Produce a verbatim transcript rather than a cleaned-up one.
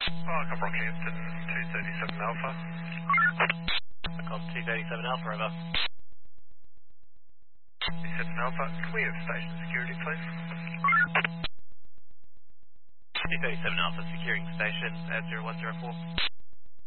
Welcome Rockhampton, two thirty-seven Alpha. Com two thirty-seven Alpha, over. two thirty-seven Alpha, can we have station security, please? two thirty-seven Alpha, securing station at zero one zero four.